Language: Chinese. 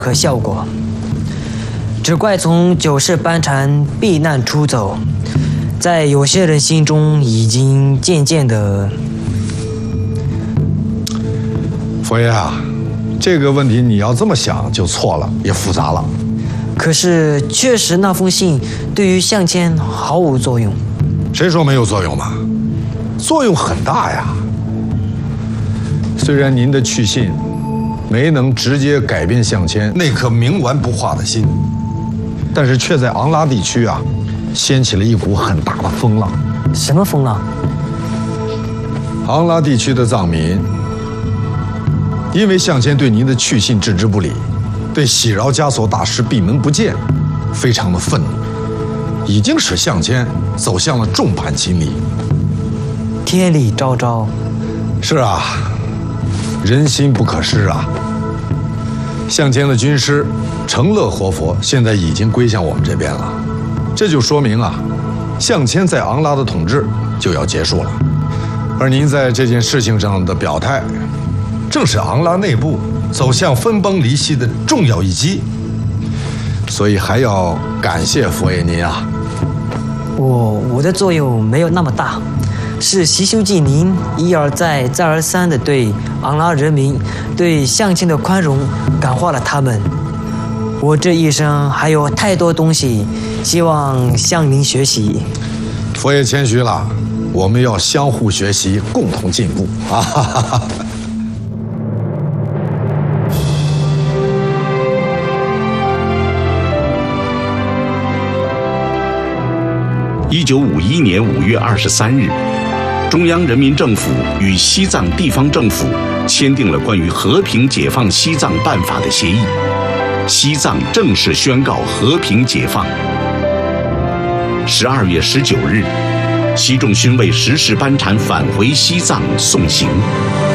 和效果，只怪从九世班禅避难出走，在有些人心中已经渐渐的…… 佛爷啊，这个问题你要这么想就错了，也复杂了。 可是确实那封信对于向谦毫无作用。 谁说没有作用嘛？作用很大呀。虽然您的去信没能直接改变向谦那颗冥顽不化的心，但是却在昂拉地区啊，掀起了一股很大的风浪。 什么风浪？ 昂拉地区的藏民因为向谦对您的去信置之不理，对喜饶枷锁大师闭门不见，非常的愤怒，已经使向谦走向了众叛亲离。 天理昭昭。 是啊，人心不可失啊。向谦的军师成乐活佛现在已经归向我们这边了，这就说明啊，向谦在昂拉的统治就要结束了。而您在这件事情上的表态，正是昂拉内部走向分崩离析的重要一击，所以还要感谢佛爷您啊。 我的作用没有那么大，是习修记您一而再再而三地对昂拉人民、对向谦的宽容感化了他们。我这一生还有太多东西希望向您学习。 佛爷谦虚了，我们要相互学习，共同进步啊！哈哈哈。 1951年5月23日，中央人民政府与西藏地方政府签订了关于和平解放西藏办法的协议，西藏正式宣告和平解放。12月19日，习仲勋为10世班禅返回西藏送行。